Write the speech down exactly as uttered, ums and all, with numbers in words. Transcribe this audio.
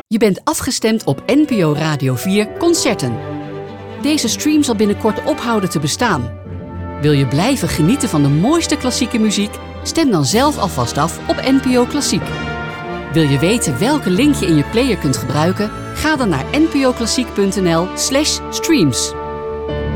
Je bent afgestemd op N P O Radio vier Concerten. Deze stream zal binnenkort ophouden te bestaan. Wil je blijven genieten van de mooiste klassieke muziek? Stem dan zelf alvast af op N P O Klassiek. Wil je weten welke link je in je player kunt gebruiken? Ga dan naar n p o klassiek punt n l slash streams.